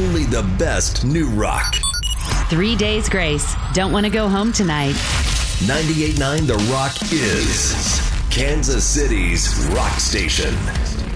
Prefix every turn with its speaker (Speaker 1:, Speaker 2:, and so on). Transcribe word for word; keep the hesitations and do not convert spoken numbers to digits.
Speaker 1: only the best new rock.
Speaker 2: Three Days Grace. Don't want to go home tonight.
Speaker 1: ninety-eight point nine The Rock is Kansas City's rock station.